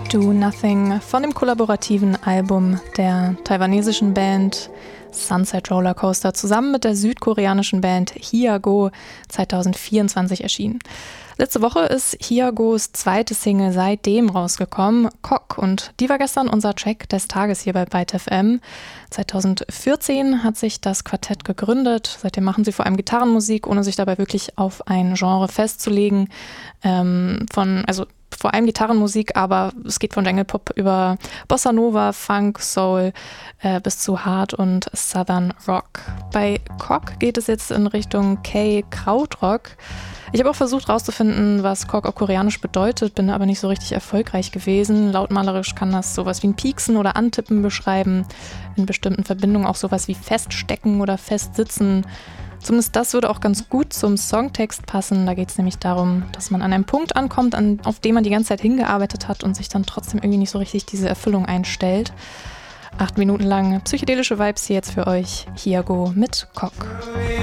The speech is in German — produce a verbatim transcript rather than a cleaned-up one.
Do Nothing von dem kollaborativen Album der taiwanesischen Band Sunset Rollercoaster zusammen mit der südkoreanischen Band Hyago zwanzig vierundzwanzig erschienen. Letzte Woche ist Hyagos zweite Single seitdem rausgekommen, Cock, und die war gestern unser Track des Tages hier bei Byte F M. zwanzig vierzehn hat sich das Quartett gegründet, seitdem machen sie vor allem Gitarrenmusik, ohne sich dabei wirklich auf ein Genre festzulegen. Ähm, von, also vor allem Gitarrenmusik, aber es geht von Jungle Pop über Bossa Nova, Funk, Soul äh, bis zu Hard und Southern Rock. Bei Cock geht es jetzt in Richtung K-Krautrock. Ich habe auch versucht herauszufinden, was Cock auf Koreanisch bedeutet, bin aber nicht so richtig erfolgreich gewesen. Lautmalerisch kann das sowas wie ein Pieksen oder Antippen beschreiben, in bestimmten Verbindungen auch sowas wie Feststecken oder Festsitzen. Zumindest das würde auch ganz gut zum Songtext passen. Da geht es nämlich darum, dass man an einem Punkt ankommt, an, auf den man die ganze Zeit hingearbeitet hat und sich dann trotzdem irgendwie nicht so richtig diese Erfüllung einstellt. Acht Minuten lang psychedelische Vibes hier jetzt für euch. Hyago mit Cock.